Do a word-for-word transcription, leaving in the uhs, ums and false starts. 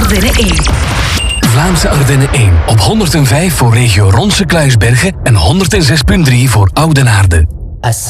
Ardennen één. Vlaamse Ardennen één. Op honderdvijf voor regio Ronse Kluisbergen en honderdzes komma drie voor Oudenaarde.